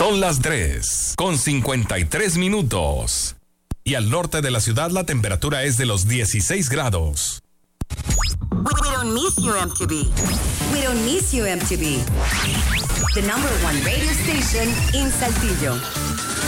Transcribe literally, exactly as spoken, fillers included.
Son las tres con cincuenta y tres minutos. Y al norte de la ciudad la temperatura es de los dieciséis grados. We don't miss you, M T V. We don't miss you, M T V. The number one radio station in Saltillo.